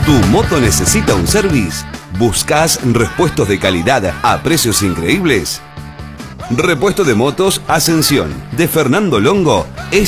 ¿Tu moto necesita un service? ¿Buscas repuestos de calidad a precios increíbles? Repuesto de motos Ascensión de Fernando Longo es